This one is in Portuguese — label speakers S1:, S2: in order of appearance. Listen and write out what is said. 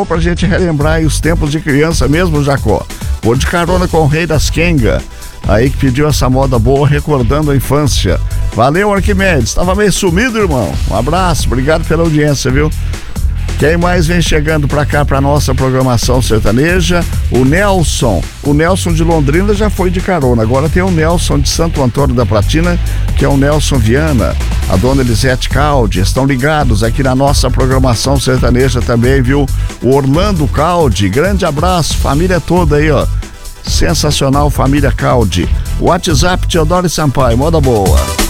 S1: chamou pra gente relembrar aí os tempos de criança mesmo, Jacó. Vou de carona com o Rei das Kenga, aí que pediu essa moda boa, recordando a infância. Valeu, Arquimedes, tava meio sumido, irmão. Um abraço, obrigado pela audiência, viu? Quem mais vem chegando pra cá, pra nossa programação sertaneja? O Nelson de Londrina já foi de carona, agora tem o Nelson de Santo Antônio da Platina, que é o Nelson Viana, a dona Elisete Caldi, estão ligados aqui na nossa programação sertaneja também, viu? O Orlando Caldi, grande abraço, família toda aí, ó, sensacional família Caldi. WhatsApp Teodoro Sampaio, moda boa.